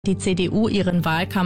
die CDU ihren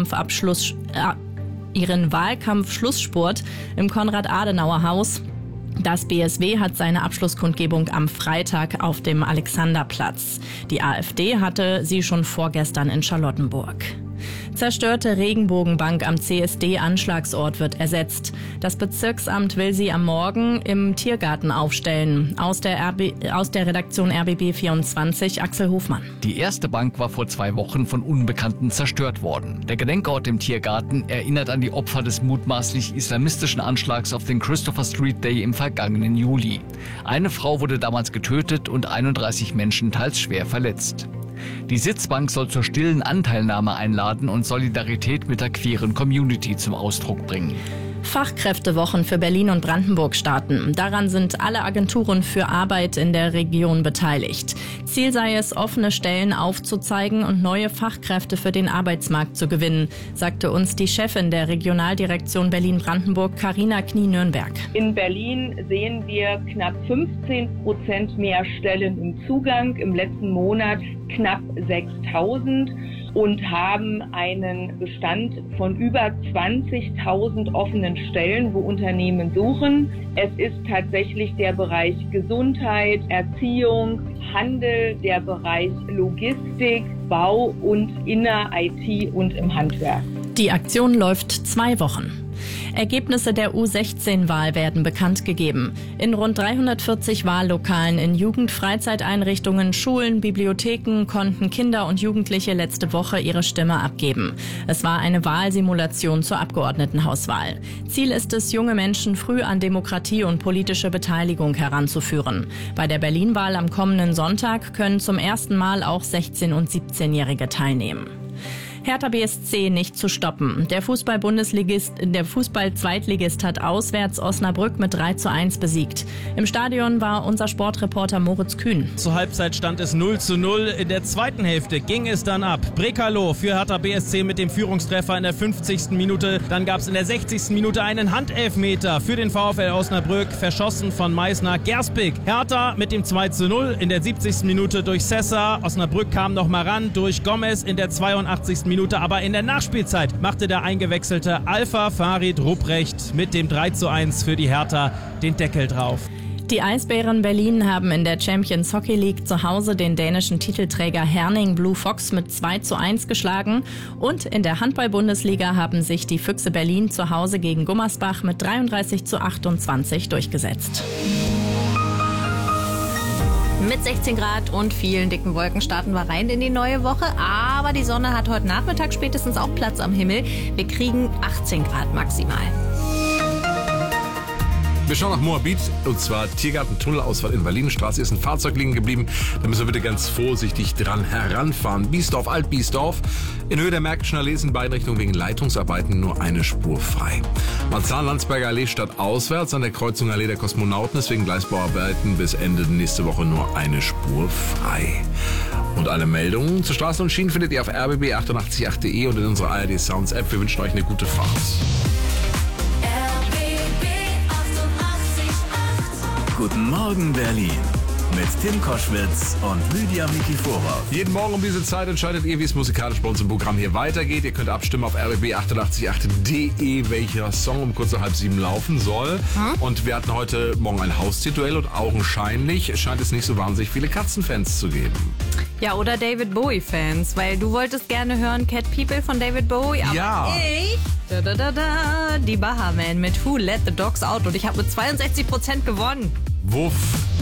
Wahlkampfschlussspurt im Konrad-Adenauer-Haus. Das BSW hat seine Abschlusskundgebung am Freitag auf dem Alexanderplatz. Die AfD hatte sie schon vorgestern in Charlottenburg. Zerstörte Regenbogenbank am CSD-Anschlagsort wird ersetzt. Das Bezirksamt will sie am Morgen im Tiergarten aufstellen. Aus der Redaktion RBB24 Axel Hofmann. Die erste Bank war vor 2 Wochen von Unbekannten zerstört worden. Der Gedenkort im Tiergarten erinnert an die Opfer des mutmaßlich islamistischen Anschlags auf den Christopher Street Day im vergangenen Juli. Eine Frau wurde damals getötet und 31 Menschen teils schwer verletzt. Die Sitzbank soll zur stillen Anteilnahme einladen und Solidarität mit der queeren Community zum Ausdruck bringen. Fachkräftewochen für Berlin und Brandenburg starten. Daran sind alle Agenturen für Arbeit in der Region beteiligt. Ziel sei es, offene Stellen aufzuzeigen und neue Fachkräfte für den Arbeitsmarkt zu gewinnen, sagte uns die Chefin der Regionaldirektion Berlin-Brandenburg, Carina Knie-Nürnberg. In Berlin sehen wir knapp 15% mehr Stellen im Zugang, im letzten Monat knapp 6.000 und haben einen Bestand von über 20.000 offenen Stellen, wo Unternehmen suchen. Es ist tatsächlich der Bereich Gesundheit, Erziehung, Handel, der Bereich Logistik, Bau und in der IT und im Handwerk. Die Aktion läuft 2 Wochen. Ergebnisse der U16-Wahl werden bekannt gegeben. In rund 340 Wahllokalen in Jugend-Freizeiteinrichtungen, Schulen, Bibliotheken konnten Kinder und Jugendliche letzte Woche ihre Stimme abgeben. Es war eine Wahlsimulation zur Abgeordnetenhauswahl. Ziel ist es, junge Menschen früh an Demokratie und politische Beteiligung heranzuführen. Bei der Berlin-Wahl am kommenden Sonntag können zum ersten Mal auch 16- und 17-Jährige teilnehmen. Hertha BSC nicht zu stoppen. Der Fußball-Zweitligist hat auswärts Osnabrück mit 3:1 besiegt. Im Stadion war unser Sportreporter Moritz Kühn. Zur Halbzeit stand es 0:0. In der zweiten Hälfte ging es dann ab. Brekalo für Hertha BSC mit dem Führungstreffer in der 50. Minute. Dann gab es in der 60. Minute einen Handelfmeter für den VfL Osnabrück, verschossen von Meißner Gerspik. Hertha mit dem 2:0 in der 70. Minute durch Sessa. Osnabrück kam noch mal ran durch Gomez in der 82. Minute, aber in der Nachspielzeit machte der eingewechselte Alpha Farid Rupprecht mit dem 3:1 für die Hertha den Deckel drauf. Die Eisbären Berlin haben in der Champions Hockey League zu Hause den dänischen Titelträger Herning Blue Fox mit 2:1 geschlagen. Und in der Handball-Bundesliga haben sich die Füchse Berlin zu Hause gegen Gummersbach mit 33:28 durchgesetzt. Mit 16 Grad und vielen dicken Wolken starten wir rein in die neue Woche. Aber die Sonne hat heute Nachmittag spätestens auch Platz am Himmel. Wir kriegen 18 Grad maximal. Wir schauen nach Moabit, und zwar Tiergarten-Tunnelausfahrt in Berlinstraße. Ist ein Fahrzeug liegen geblieben. Da müssen wir bitte ganz vorsichtig dran heranfahren. Biesdorf, Alt-Biesdorf. In Höhe der Märkischen Allee sind beiden Richtungen wegen Leitungsarbeiten nur eine Spur frei. Marzahn-Landsberger Allee stadtauswärts an der Kreuzung Allee der Kosmonauten ist wegen Gleisbauarbeiten bis Ende nächste Woche nur eine Spur frei. Und alle Meldungen zu Straßen und Schienen findet ihr auf rbb888.de und in unserer ARD Sounds App. Wir wünschen euch eine gute Fahrt. Guten Morgen Berlin mit Tim Koschwitz und Lydia Mikifora. Jeden Morgen um diese Zeit entscheidet ihr, wie es musikalisch bei uns im Programm hier weitergeht. Ihr könnt abstimmen auf rbb888.de, welcher Song um kurz nach 6:30 laufen soll. Und wir hatten heute Morgen ein Haustierduell und augenscheinlich scheint es nicht so wahnsinnig viele Katzenfans zu geben. Ja, oder David Bowie-Fans, weil du wolltest gerne hören Cat People von David Bowie, aber ja. ich... die Bahaman mit Who Let the Dogs Out und ich habe mit 62% gewonnen. Wuff.